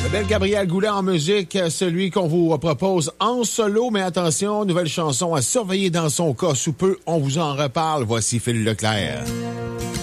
Belle Gabriel Goulet en musique, celui qu'on vous propose en solo, mais attention, nouvelle chanson à surveiller dans son cas. Sous peu, on vous en reparle. Voici Phil Leclerc.